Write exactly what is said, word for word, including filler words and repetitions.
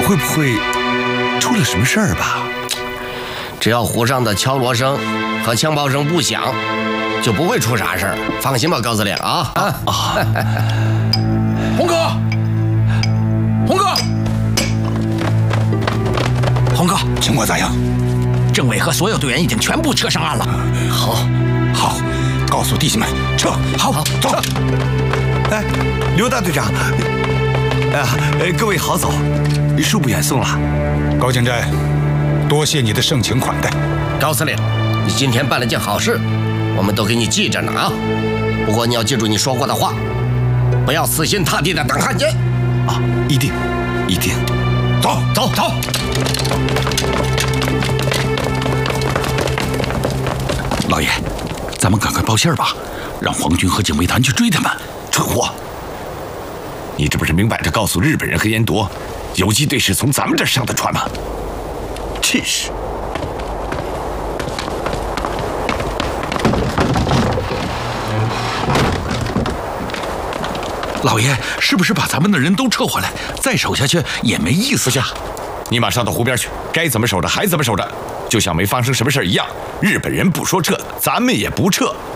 会不会出了什么事儿吧？ 只要湖上的敲锣声和枪炮声不响，就不会出啥事儿。放心吧，高司令啊！啊啊！ 红哥，红哥，红哥， 情况咋样？ 政委和所有队员已经全部撤上岸了。 好， 好，告诉弟兄们撤。 好，好，走。 哎，刘大队长，哎呀，各位好走，恕不远送了。 高敬斋，多谢你的盛情款待。 高司令，你今天办了件好事，我们都给你记着呢啊。不过你要记住你说过的话，不要死心塌地的等汉奸。 啊，一定，一定。 走，走，走。 老爷，咱们赶快报信儿吧，让皇军和警卫团去追他们。 蠢货！你这不是明摆着告诉日本人和严铎，游击队是从咱们这儿上的船吗？真是！ 老爷，是不是把咱们的人都撤回来？再守下去也没意思。 不行，你马上到湖边去，该怎么守着还怎么守着，就像没发生什么事一样。日本人不说撤，咱们也不撤。